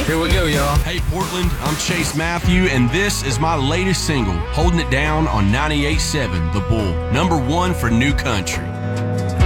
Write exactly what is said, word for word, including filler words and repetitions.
Here we go, y'all. Hey, Portland, I'm Chase Matthew, and this is my latest single, Holding It Down on ninety-eight point seven The Bull, number one for New Country.